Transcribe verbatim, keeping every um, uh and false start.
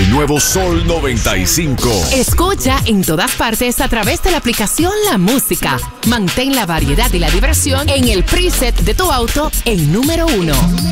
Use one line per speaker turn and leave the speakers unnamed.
el nuevo Sol noventa y cinco.
Escucha en todas partes a través de la aplicación La Música. Mantén la variedad y la diversión en el preset de tu auto en número uno.